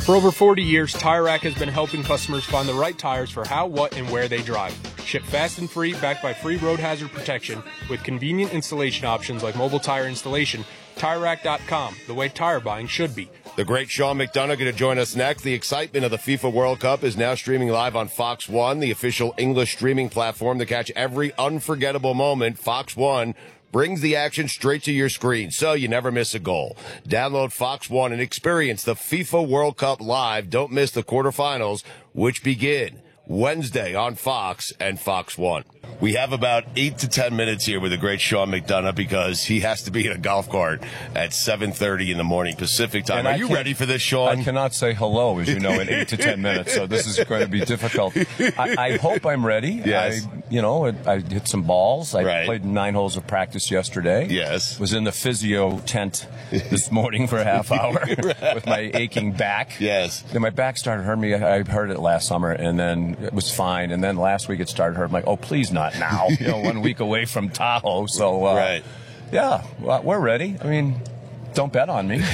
For over 40 years, Tire Rack has been helping customers find the right tires for how, what, and where they drive. Ship fast and free, backed by free road hazard protection, with convenient installation options like mobile tire installation. TireRack.com, the way tire buying should be. The great Sean McDonough going to join us next. The excitement of the FIFA World Cup is now streaming live on Fox One, the official English streaming platform to catch every unforgettable moment. Fox One brings the action straight to your screen, so you never miss a goal. Download Fox One and experience the FIFA World Cup live. Don't miss the quarterfinals, which begin Wednesday on Fox and Fox One. We have about 8 to 10 minutes here with the great Sean McDonough because he has to be in a golf cart at 7:30 in the morning Pacific time. Are you ready for this, Sean? I cannot say hello, as you know, in 8 to 10 minutes, so this is going to be difficult. I hope I'm ready. Yes. I hit some balls. I Right. played 9 holes of practice yesterday. Yes. Was in the physio tent this morning for a half hour with my aching back. Yes. Then my back started hurting me. I heard it last summer, and then it was fine. And then last week it started hurting. I'm like, oh, please not now. 1 week away from Tahoe. So, Right. Yeah, we're ready. I mean, don't bet on me.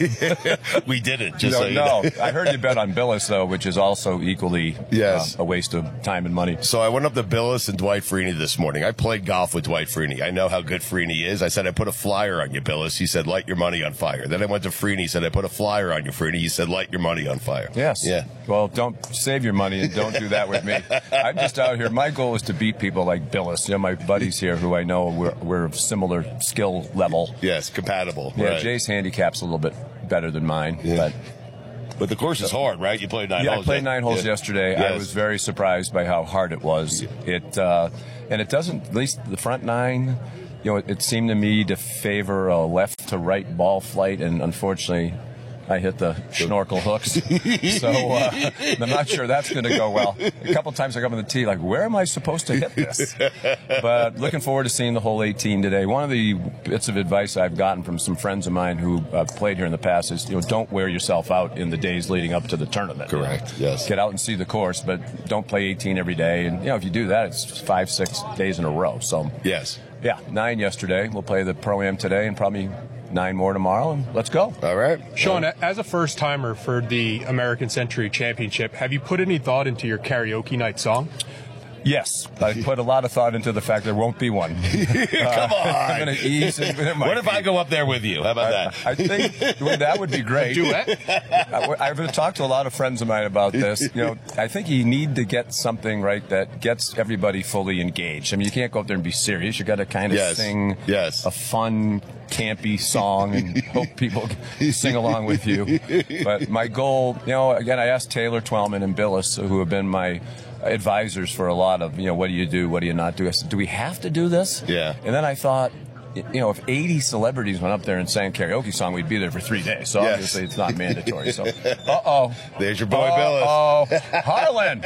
We didn't, just so you No, know. I heard you bet on Billis, though, which is also equally Yes. a waste of time and money. So I went up to Billis and Dwight Freeney this morning. I played golf with Dwight Freeney. I know how good Freeney is. I said, I put a flyer on you, Billis. He said, light your money on fire. Then I went to Freeney, said, I put a flyer on you, Freeney. He said, light your money on fire. Yes. Yeah. Well, don't save your money and don't do that with me. I'm just out here. My goal is to beat people like Billis. My buddies here who I know we're of similar skill level. Yes, compatible. Yeah, Right. Jay's handicap's a little bit better than mine, But the course is hard, right? You played 9 holes. I played 9 holes yesterday. Yes. I was very surprised by how hard it was. And it doesn't, at least the front 9, it seemed to me to favor a left to right ball flight, and unfortunately I hit the snorkel hooks. So I'm not sure that's going to go well. A couple times I got on the tee, like, where am I supposed to hit this? But looking forward to seeing the hole 18 today. One of the bits of advice I've gotten from some friends of mine who played here in the past is, don't wear yourself out in the days leading up to the tournament. Correct, yes. Get out and see the course, but don't play 18 every day. And, if you do that, it's 5-6 days in a row. So, Yes. yeah, 9 yesterday. We'll play the Pro-Am today and probably 9 more tomorrow, and let's go. All right. Sean, as a first-timer for the American Century Championship, have you put any thought into your karaoke night song? Yes, I put a lot of thought into the fact there won't be one. Come on. I'm going to ease into it. What if I go up there with you? How about that? I think that would be great. Duet? I've talked to a lot of friends of mine about this. I think you need to get something right that gets everybody fully engaged. I mean, you can't go up there and be serious. You got to kind of sing a fun, campy song and hope people sing along with you. But my goal, again, I asked Taylor Twellman and Billis, who have been my advisors for a lot of, what do you do, what do you not do? I said, do we have to do this? Yeah. And then I thought, if 80 celebrities went up there and sang karaoke song, we'd be there for 3 days. So obviously it's not mandatory. So, There's your boy Billis. Harlan.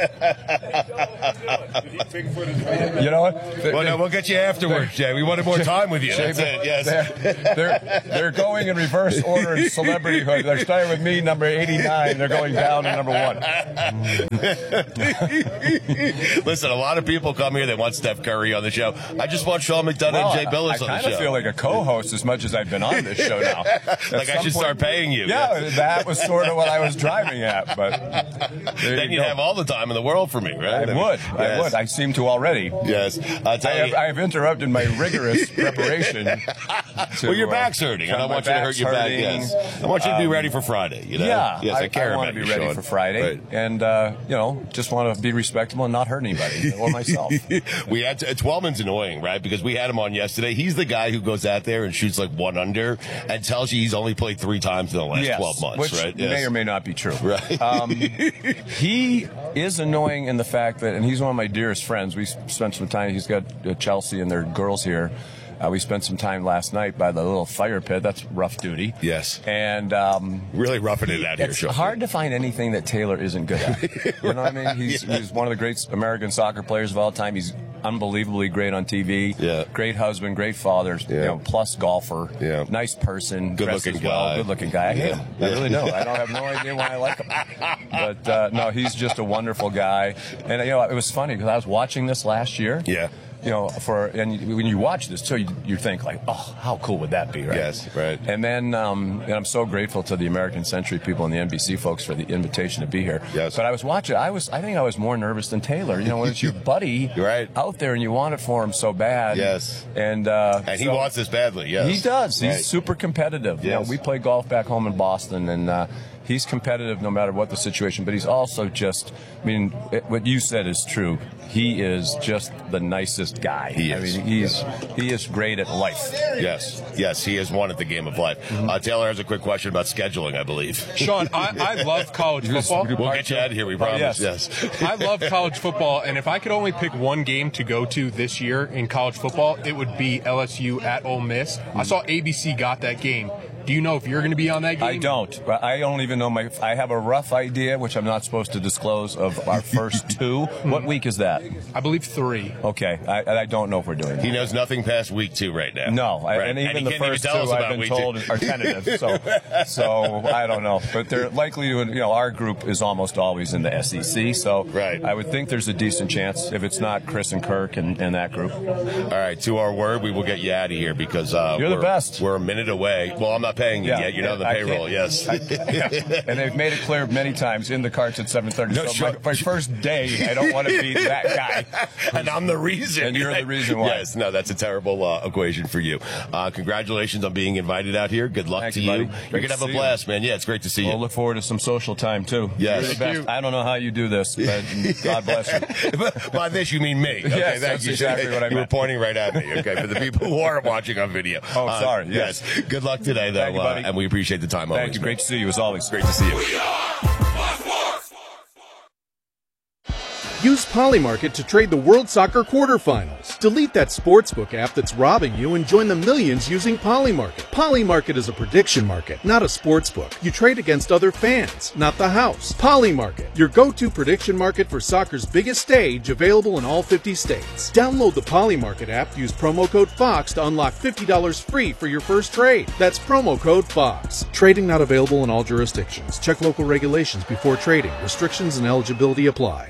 You know what? Well, no, we'll get you afterwards, Jay. We wanted more time with you. That's it. Yes. They're going in reverse order in celebrityhood. They're starting with me, number 89. They're going down to number 1. Listen, a lot of people come here. They want Steph Curry on the show. I just want Sean McDonough and Jay Billis on the show. I feel like a co-host as much as I've been on this show now. Like I should start paying you. Yeah, that was sort of what I was driving at. But then you'd have all the time in the world for me, right? I would. I seem to already. Yes. I have interrupted my rigorous preparation. Well, your back's hurting. I don't want you to hurt your back. Yes. I want you to be ready for Friday. Yeah. Yes, I care want about to be you, ready Sean. for Friday. Right. And, just want to be respectable and not hurt anybody or myself. We had Twellman's annoying, right? Because we had him on yesterday. He's the guy who goes out there and shoots like 1 under and tells you he's only played 3 times in the last 12 months, which right? may or may not be true. Right. He is annoying in the fact that, and he's one of my dearest friends. We spent some time, he's got Chelsea and their girls here. We spent some time last night by the little fire pit. That's rough duty. Yes. And really roughing it out here. It's hard to find anything that Taylor isn't good at. You know what I mean? He's one of the great American soccer players of all time. He's unbelievably great on TV. Yeah. Great husband, great father, plus golfer. Yeah. Nice person. Good-looking guy. Good-looking guy. I hate him. I really do. I don't have no idea why I like him. But, no, he's just a wonderful guy. And, it was funny because I was watching this last year. Yeah. when you watch this too, you think like, oh, how cool would that be, right? Yes, right. And then and I'm so grateful to the American Century people and the NBC folks for the invitation to be here. Yes. But I was watching. I think I was more nervous than Taylor. When it's your buddy right. out there and you want it for him so bad. Yes. And he wants this badly. Yes. He does. He's right. super competitive. Yes. We play golf back home in Boston, and he's competitive no matter what the situation. But he's also just. What you said is true. He is just the nicest guy. He is. He is great at life. Yes, he is one at the game of life. Taylor has a quick question about scheduling, I believe. Sean, I love college football. We'll get you out of here, we promise. Yes. I love college football, and if I could only pick one game to go to this year in college football, it would be LSU at Ole Miss. I saw ABC got that game. Do you know if you're going to be on that game? I don't. I don't even know I have a rough idea, which I'm not supposed to disclose, of our first two. What week is that? I believe 3. Okay. I don't know if we're doing that. He knows nothing past week 2 right now. No. Right. And even the first 2 I've been told are tentative. So I don't know. But they're likely to, our group is almost always in the SEC. So right. I would think there's a decent chance if it's not Chris and Kirk and that group. All right. To our word, we will get you out of here because you're the best. We're a minute away. Well, I'm not paying you yet. You're not on the payroll. Yes. And they've made it clear many times in the carts at 7:30. No, so my first day, I don't want to be that guy. And I'm the reason. And you're the reason why. Yes. No, that's a terrible equation for you. Congratulations on being invited out here. Good luck to you. Buddy. You're going to have a blast, man. Yeah, it's great to see you. We'll look forward to some social time, too. Yes. You're the best. I don't know how you do this, but God bless you. By this, you mean me. Okay, yes, that's exactly what I meant. You were pointing right at me, okay, for the people who are watching on video. Oh, sorry. Yes. Good luck today, though. Thank you, buddy. And we appreciate the time. Thank you. Great to see you, as always. Great to see you. Use Polymarket to trade the World Soccer quarterfinals. Delete that sportsbook app that's robbing you and join the millions using Polymarket. Polymarket is a prediction market, not a sportsbook. You trade against other fans, not the house. Polymarket, your go-to prediction market for soccer's biggest stage, available in all 50 states. Download the Polymarket app, use promo code FOX to unlock $50 free for your first trade. That's promo code FOX. Trading not available in all jurisdictions. Check local regulations before trading. Restrictions and eligibility apply.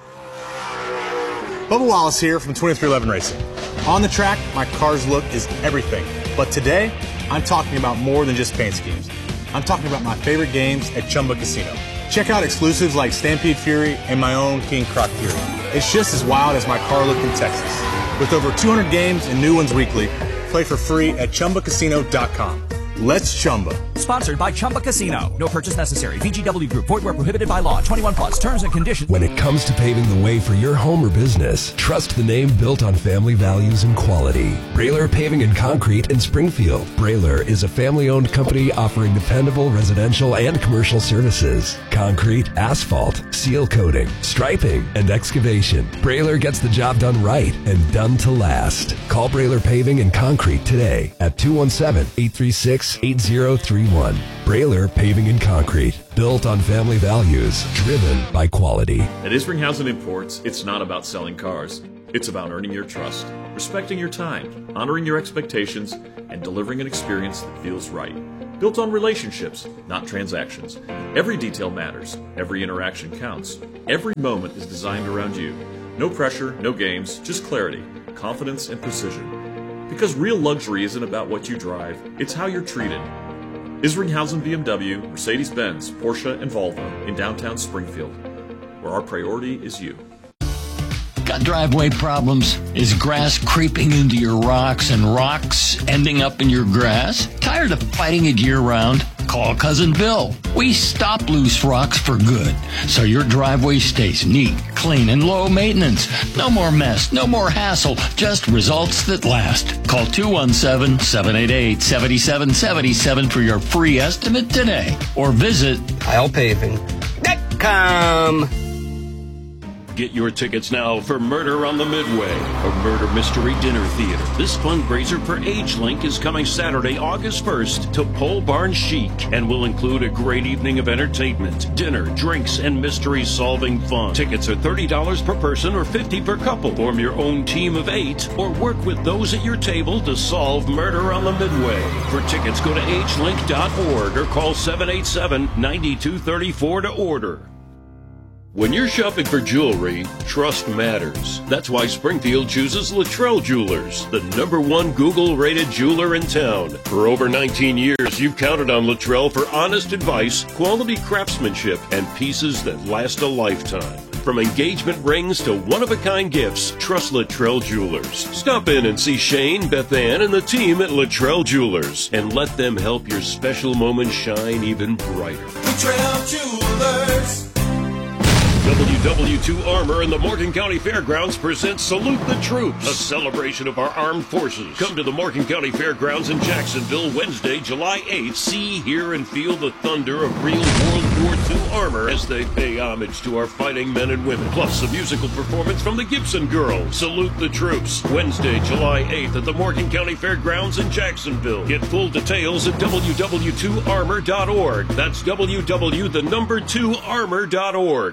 Bubba Wallace here from 2311 Racing. On the track, my car's look is everything. But today, I'm talking about more than just paint schemes. I'm talking about my favorite games at Chumba Casino. Check out exclusives like Stampede Fury and my own King Croc Fury. It's just as wild as my car look in Texas. With over 200 games and new ones weekly, play for free at ChumbaCasino.com. Let's Chumba. Sponsored by Chumba Casino. No purchase necessary. VGW Group. Void where prohibited by law. 21 plus. Terms and conditions. When it comes to paving the way for your home or business, trust the name built on family values and quality. Brailer Paving and Concrete in Springfield. Brailer is a family-owned company offering dependable residential and commercial services. Concrete, asphalt, seal coating, striping, and excavation. Brailer gets the job done right and done to last. Call Brailer Paving and Concrete today at 217-836-8031. Brailer Paving and Concrete. Built on family values. Driven by quality. At Isringhausen Imports, it's not about selling cars. It's about earning your trust, respecting your time, honoring your expectations, and delivering an experience that feels right. Built on relationships, not transactions. Every detail matters. Every interaction counts. Every moment is designed around you. No pressure, no games, just clarity, confidence, and precision. Because real luxury isn't about what you drive, it's how you're treated. Isringhausen BMW, Mercedes-Benz, Porsche, and Volvo in downtown Springfield, where our priority is you. Got driveway problems? Is grass creeping into your rocks and rocks ending up in your grass? Tired of fighting it year-round? Call Cousin Bill. We stop loose rocks for good, so your driveway stays neat, clean, and low maintenance. No more mess, no more hassle, just results that last. Call 217-788-7777 for your free estimate today, or visit KylePaving.com. Get your tickets now for Murder on the Midway, a murder mystery dinner theater. This fundraiser for AgeLink is coming Saturday, August 1st to Pole Barn Chic and will include a great evening of entertainment, dinner, drinks, and mystery-solving fun. Tickets are $30 per person or $50 per couple. Form your own team of 8 or work with those at your table to solve Murder on the Midway. For tickets, go to agelink.org or call 787-9234 to order. When you're shopping for jewelry, trust matters. That's why Springfield chooses Luttrell Jewelers, the #1 Google-rated jeweler in town. For over 19 years, you've counted on Luttrell for honest advice, quality craftsmanship, and pieces that last a lifetime. From engagement rings to one-of-a-kind gifts, trust Luttrell Jewelers. Stop in and see Shane, Beth Ann, and the team at Luttrell Jewelers, and let them help your special moment shine even brighter. Luttrell Jewelers. WW2 Armor and the Morgan County Fairgrounds presents Salute the Troops, a celebration of our armed forces. Come to the Morgan County Fairgrounds in Jacksonville Wednesday, July 8th. See, hear, and feel the thunder of real World War II armor as they pay homage to our fighting men and women. Plus, a musical performance from the Gibson Girls. Salute the Troops, Wednesday, July 8th at the Morgan County Fairgrounds in Jacksonville. Get full details at www.2armor.org. That's www.2armor.org.